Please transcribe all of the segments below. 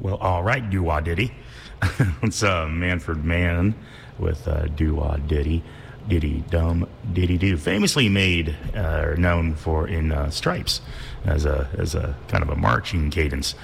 Well, all right, doo-wah diddy. It's Manfred Mann with doo-wah diddy, diddy dum diddy do. Famously made or known for in Stripes as a kind of a marching cadence.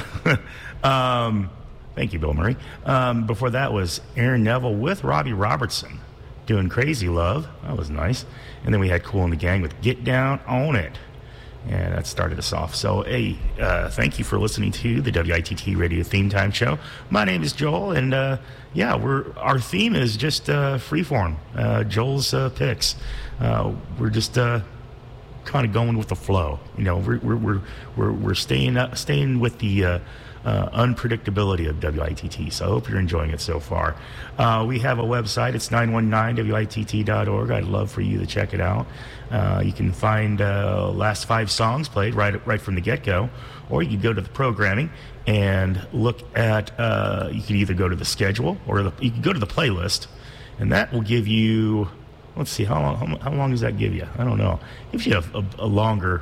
Thank you, Bill Murray. Before that was Aaron Neville with Robbie Robertson doing Crazy Love. That was nice. And then we had Kool and the Gang with Get Down on It. And that started us off. So, hey, thank you for listening to the WITT Radio Theme Time Show. My name is Joel, and our theme is just freeform. Joel's picks. We're just kind of going with the flow. You know, we're staying with the unpredictability of WITT. So I hope you're enjoying it so far. We have a website. It's 919witt.org. I'd love for you to check it out. You can find last 5 songs played right from the get-go, or you can go to the programming and look at, you can either go to the schedule or you can go to the playlist, and that will give you, let's see, how long does that give you? I don't know. It gives you a longer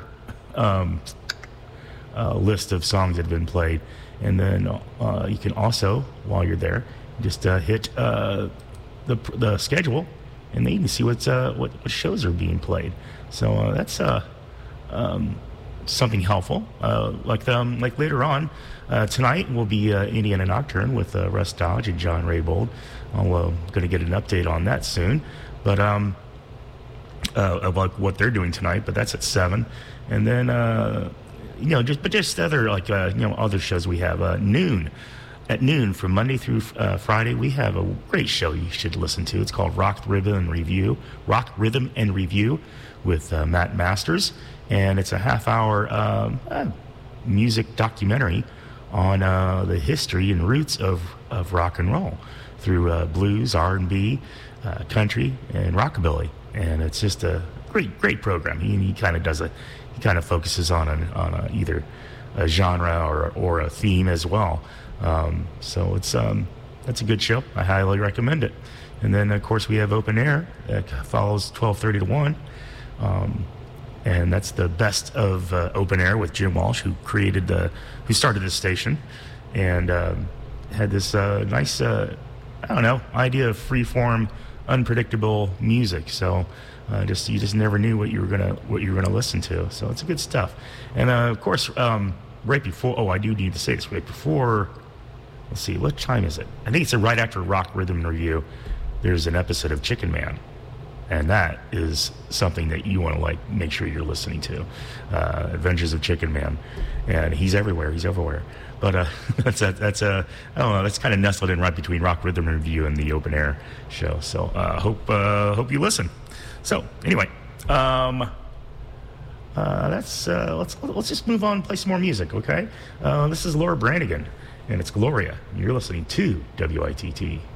list of songs that have been played. And then you can also, while you're there, just hit the schedule, and then you can see what shows are being played. So that's something helpful. Like later on tonight will be Indiana Nocturne with Russ Dodge and John Raybould. I'm going to get an update on that soon, but about what they're doing tonight. But that's at 7, and then. Just other other shows we have. At noon from Monday through Friday, we have a great show you should listen to. It's called Rock Rhythm and Review with Matt Masters, and it's a half-hour music documentary on the history and roots of rock and roll through blues, R&B, country, and rockabilly, and it's just a great program. He kind of does he kind of focuses on either a genre or a theme as well. So that's a good show. I highly recommend it. And then of course we have Open Air that follows 12:30 to 1, and that's the best of Open Air with Jim Walsh, who started this station, and had this nice idea of freeform, unpredictable music. So. You just never knew what you were gonna listen to. So it's good stuff. And of course, right before. Oh, I do need to say this. Right before. Let's see. What time is it? I think it's right after Rock Rhythm and Review. There's an episode of Chicken Man, and that is something that you want to make sure you're listening to. Adventures of Chicken Man, and he's everywhere. But that's kind of nestled in right between Rock Rhythm and Review and the Open Air show. So hope you listen. So anyway, let's just move on and play some more music, okay? This is Laura Branigan, and it's Gloria. You're listening to WITT.